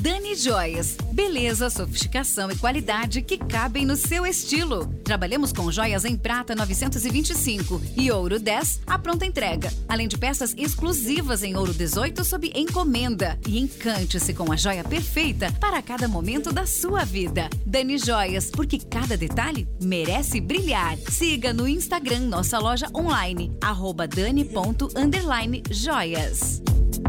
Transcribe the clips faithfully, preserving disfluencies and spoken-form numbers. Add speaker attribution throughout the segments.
Speaker 1: Dani Joias. Beleza, sofisticação e qualidade que cabem no seu estilo. Trabalhamos com joias em prata novecentos e vinte e cinco e ouro dez à pronta entrega. Além de peças exclusivas em ouro dezoito sob encomenda. E encante-se com a joia perfeita para cada momento da sua vida. Dani Joias, porque cada detalhe merece brilhar. Siga no Instagram nossa loja online, arroba dani ponto underline joias.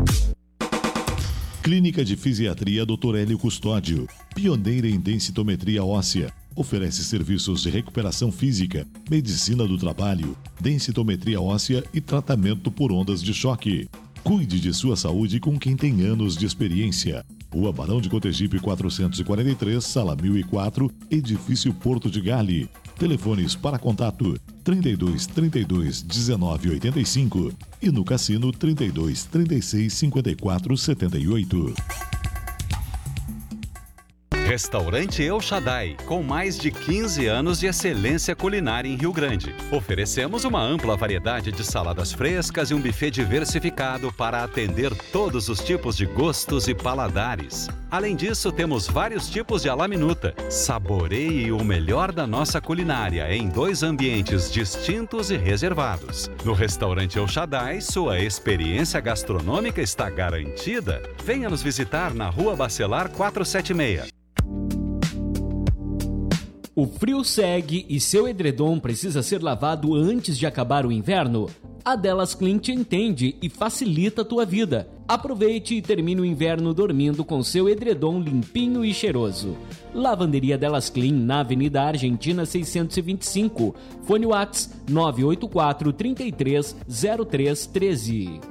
Speaker 2: Clínica de Fisiatria doutor Hélio Custódio, pioneira em densitometria óssea. Oferece serviços de recuperação física, medicina do trabalho, densitometria óssea e tratamento por ondas de choque. Cuide de sua saúde com quem tem anos de experiência. Rua Barão de Cotegipe quatrocentos e quarenta e três, sala mil e quatro, edifício Porto de Gale. Telefones para contato trinta e dois, trinta e dois, dezenove, oitenta e cinco e no Cassino trinta e dois, trinta e seis, cinquenta e quatro, setenta e oito.
Speaker 3: Restaurante El Shaddai, com mais de quinze anos de excelência culinária em Rio Grande. Oferecemos uma ampla variedade de saladas frescas e um buffet diversificado para atender todos os tipos de gostos e paladares. Além disso, temos vários tipos de à la minuta. Saboreie o melhor da nossa culinária em dois ambientes distintos e reservados. No Restaurante El Shaddai, sua experiência gastronômica está garantida. Venha nos visitar na Rua Bacelar quatrocentos e setenta e seis.
Speaker 4: O frio segue e seu edredom precisa ser lavado antes de acabar o inverno? A Delas Clean te entende e facilita a tua vida. Aproveite e termine o inverno dormindo com seu edredom limpinho e cheiroso. Lavanderia Delas Clean na Avenida Argentina seiscentos e vinte e cinco. Fone Whats nove oito quatro, trinta e três, zero três treze.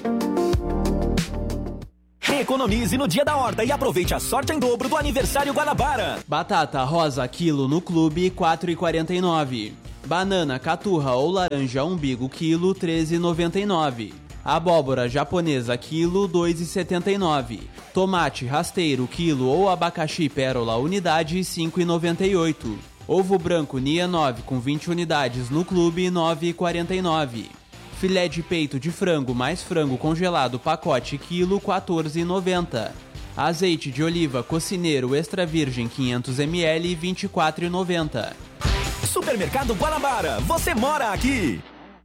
Speaker 5: Economize no Dia da Horta e aproveite a sorte em dobro do aniversário Guanabara.
Speaker 6: Batata rosa quilo no clube quatro reais e quarenta e nove centavos. Banana caturra ou laranja umbigo quilo treze reais e noventa e nove centavos. Abóbora japonesa quilo dois reais e setenta e nove centavos. Tomate rasteiro quilo ou abacaxi pérola unidade cinco reais e noventa e oito centavos. Ovo branco Nia nove com vinte unidades no clube nove reais e quarenta e nove centavos. Filé de peito de frango mais frango congelado pacote quilo quatorze reais e noventa centavos. Azeite de oliva cocineiro extra virgem quinhentos mililitros vinte e quatro reais e noventa centavos.
Speaker 5: Supermercado Guanabara, você mora aqui!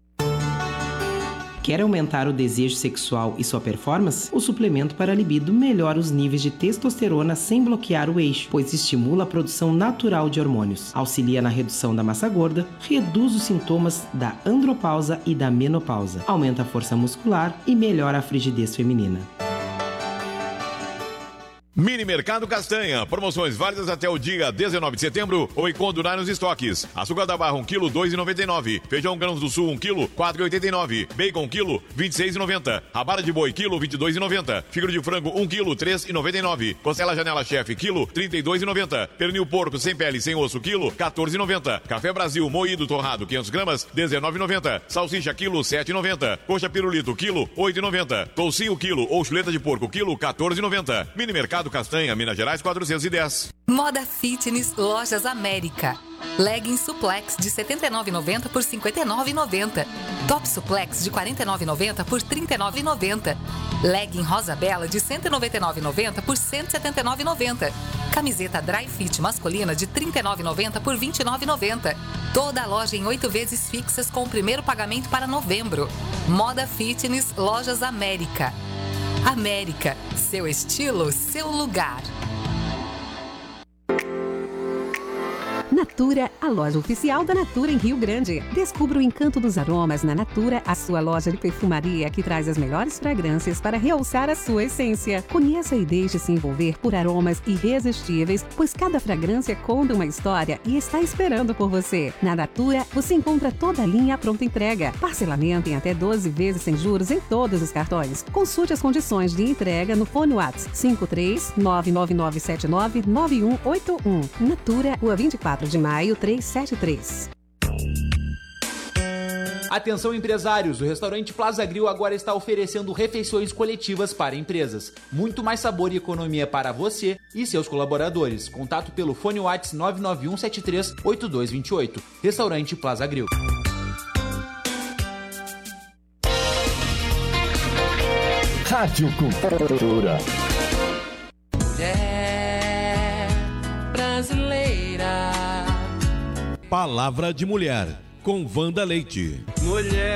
Speaker 7: Quer aumentar o desejo sexual e sua performance? O suplemento para libido melhora os níveis de testosterona sem bloquear o eixo, pois estimula a produção natural de hormônios, auxilia na redução da massa gorda, reduz os sintomas da andropausa e da menopausa, aumenta a força muscular e melhora a frigidez feminina.
Speaker 8: Mini Mercado Castanha, promoções válidas até o dia dezenove de setembro ou enquanto durar nos estoques. Açúcar da barra um quilo, dois reais e noventa e nove centavos. Feijão Grãos do Sul um quilo, quatro reais e oitenta e nove centavos. Bacon um quilo, vinte e seis reais e noventa centavos. Rabada de boi quilo, vinte e dois reais e noventa centavos. Fígado de frango um quilo, três reais e noventa e nove centavos. Costela Janela Chef quilo, trinta e dois reais e noventa centavos. Pernil porco sem pele e sem osso quilo, quatorze reais e noventa centavos. Café Brasil moído torrado quinhentas gramas, dezenove reais e noventa centavos. Salsicha quilo, sete reais e noventa centavos. Coxa pirulito quilo, oito reais e noventa centavos. Toucinho quilo ou chuleta de porco quilo, quatorze reais e noventa centavos. Mini Mercado Castanha, Minas Gerais quatrocentos e dez.
Speaker 9: Moda Fitness Lojas América. Leggings suplex de setenta e nove reais e noventa centavos por cinquenta e nove reais e noventa centavos. Top suplex de quarenta e nove reais e noventa centavos por trinta e nove reais e noventa centavos. Legging Rosa Bela de cento e noventa e nove reais e noventa centavos por cento e setenta e nove reais e noventa centavos. Camiseta Dry Fit masculina de trinta e nove reais e noventa centavos por vinte e nove reais e noventa centavos. Toda a loja em oito vezes fixas com o primeiro pagamento para novembro. Moda Fitness Lojas América. América, seu estilo, seu lugar.
Speaker 10: Natura, a loja oficial da Natura em Rio Grande. Descubra o encanto dos aromas na Natura, a sua loja de perfumaria que traz as melhores fragrâncias para realçar a sua essência. Conheça e deixe-se envolver por aromas irresistíveis, pois cada fragrância conta uma história e está esperando por você. Na Natura, você encontra toda a linha à pronta entrega. Parcelamento em até doze vezes sem juros em todos os cartões. Consulte as condições de entrega no Fone Whats cinco três nove nove nove sete nove nove um oito um. Natura, Rua vinte e quatro de maio, trezentos e setenta e três.
Speaker 11: Atenção empresários, o restaurante Plaza Grill agora está oferecendo refeições coletivas para empresas. Muito mais sabor e economia para você e seus colaboradores. Contato pelo Fone Whats nove nove um sete três oito dois dois oito. Restaurante Plaza Grill.
Speaker 12: Rádio Cultura.
Speaker 13: É.
Speaker 12: Palavra de Mulher, com Wanda Leite.
Speaker 13: Mulher.